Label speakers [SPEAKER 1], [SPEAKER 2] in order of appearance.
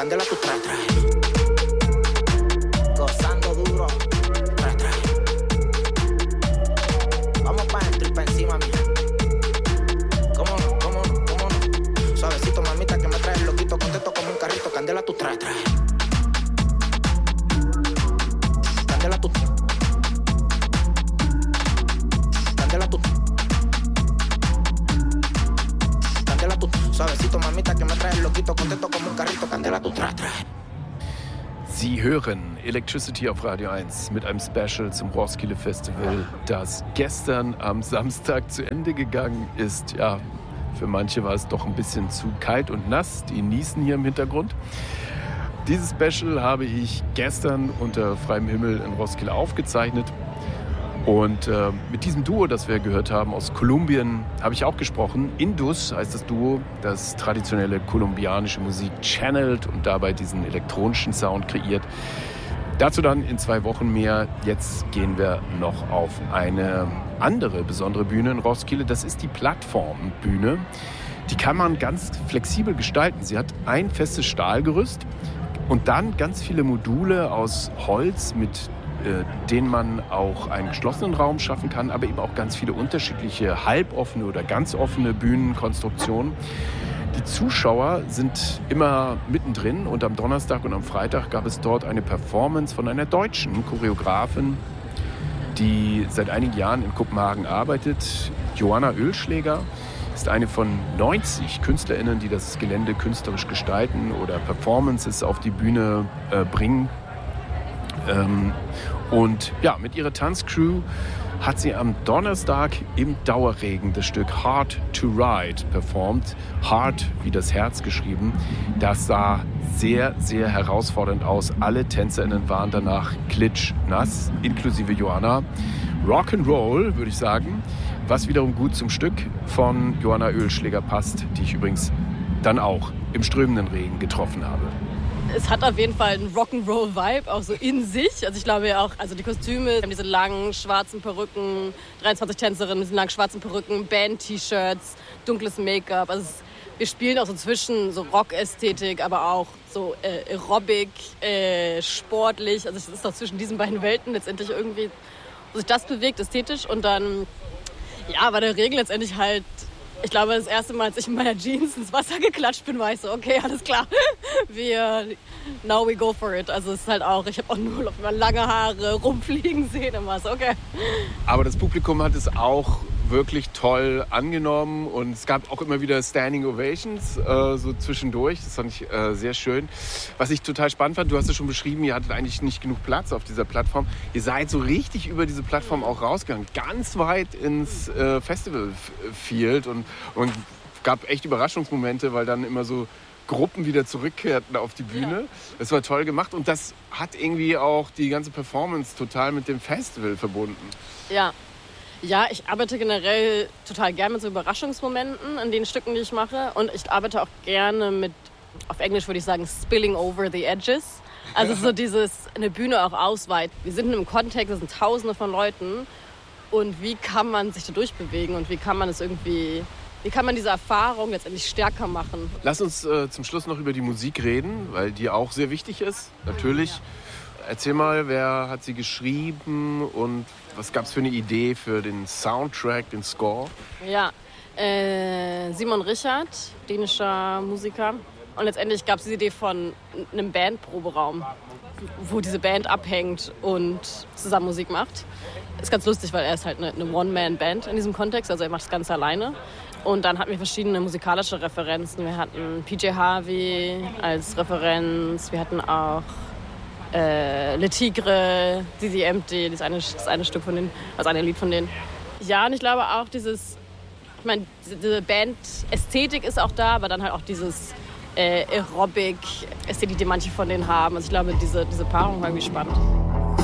[SPEAKER 1] candela tu trae, trae. Gozando duro, trae, trae. Vamos pa' dentro y pa' encima mía. Cómo no, cómo no, cómo no. Suavecito, mamita, que me trae el loquito contento como un carrito, candela tu trae, trae. Candela tu trae. Suavecito, mamita, que me trae el loquito contento como un carrito, candela tu trae, trae.
[SPEAKER 2] Sie hören Electricity auf Radio 1 mit einem Special zum Roskilde Festival, das gestern am Samstag zu Ende gegangen ist. Ja, für manche war es doch ein bisschen zu kalt und nass, die niesen hier im Hintergrund. Dieses Special habe ich gestern unter freiem Himmel in Roskilde aufgezeichnet. Und mit diesem Duo, das wir gehört haben aus Kolumbien, habe ich auch gesprochen. Indus heißt das Duo, das traditionelle kolumbianische Musik channelt und dabei diesen elektronischen Sound kreiert. Dazu dann in 2 Wochen mehr. Jetzt gehen wir noch auf eine andere besondere Bühne in Roskilde. Das ist die Plattformbühne. Die kann man ganz flexibel gestalten. Sie hat ein festes Stahlgerüst und dann ganz viele Module aus Holz, mit denen man auch einen geschlossenen Raum schaffen kann, aber eben auch ganz viele unterschiedliche halboffene oder ganz offene Bühnenkonstruktionen. Die Zuschauer sind immer mittendrin und am Donnerstag und am Freitag gab es dort eine Performance von einer deutschen Choreografin, die seit einigen Jahren in Kopenhagen arbeitet. Joanna Oehlschläger ist eine von 90 KünstlerInnen, die das Gelände künstlerisch gestalten oder Performances auf die Bühne bringen. Und ja, mit ihrer Tanzcrew hat sie am Donnerstag im Dauerregen das Stück Hard to Ride performt. Hard wie das Herz geschrieben. Das sah sehr, sehr herausfordernd aus. Alle TänzerInnen waren danach klitschnass, inklusive Joanna. Rock'n'Roll, würde ich sagen, was wiederum gut zum Stück von Joanna Oehlschläger passt, die ich übrigens dann auch im strömenden Regen getroffen habe.
[SPEAKER 3] Es hat auf jeden Fall einen Rock'n'Roll-Vibe, auch so in sich. Also ich glaube ja auch, also die Kostüme, haben diese langen schwarzen Perücken, 23 Tänzerinnen mit diesen langen schwarzen Perücken, Band-T-Shirts, dunkles Make-up. Also wir spielen auch so zwischen so Rock-Ästhetik, aber auch so Aerobic, sportlich. Also es ist doch zwischen diesen beiden Welten letztendlich irgendwie, wo sich das bewegt, ästhetisch. Und dann, ja, war der Regen letztendlich halt, ich glaube, das erste Mal, als ich in meiner Jeans ins Wasser geklatscht bin, war ich so, okay, alles klar, now we go for it. Also es ist halt auch, ich habe auch nur lange Haare rumfliegen sehen und war so, okay.
[SPEAKER 2] Aber das Publikum hat es auch wirklich toll angenommen und es gab auch immer wieder Standing Ovations so zwischendurch. Das fand ich sehr schön. Was ich total spannend fand, du hast es schon beschrieben, ihr hattet eigentlich nicht genug Platz auf dieser Plattform. Ihr seid so richtig über diese Plattform auch rausgegangen, ganz weit ins Festivalfield und gab echt Überraschungsmomente, weil dann immer so Gruppen wieder zurückkehrten auf die Bühne. Ja. Das war toll gemacht und das hat irgendwie auch die ganze Performance total mit dem Festival verbunden.
[SPEAKER 3] Ja, ich arbeite generell total gerne mit so Überraschungsmomenten in den Stücken, die ich mache. Und ich arbeite auch gerne mit, auf Englisch würde ich sagen, spilling over the edges. Also so dieses, eine Bühne auch ausweiten. Wir sind in einem Kontext, das sind Tausende von Leuten. Und wie kann man sich da durchbewegen und wie kann man diese Erfahrung letztendlich stärker machen?
[SPEAKER 2] Lass uns zum Schluss noch über die Musik reden, weil die auch sehr wichtig ist, natürlich. Ja. Erzähl mal, wer hat sie geschrieben und was gab es für eine Idee für den Soundtrack, den Score?
[SPEAKER 3] Ja, Simon Richard, dänischer Musiker. Und letztendlich gab es die Idee von einem Bandproberaum, wo diese Band abhängt und zusammen Musik macht. Ist ganz lustig, weil er ist halt eine One-Man-Band in diesem Kontext, also er macht das Ganze alleine. Und dann hatten wir verschiedene musikalische Referenzen. Wir hatten PJ Harvey als Referenz, wir hatten auch Le Tigre, Dizzy Empty, das eine Stück von denen, also ein Lied von denen. Ja, und ich glaube auch diese Band-Ästhetik ist auch da, aber dann halt auch dieses Aerobic-Ästhetik, die manche von denen haben. Also ich glaube, diese Paarung war irgendwie spannend.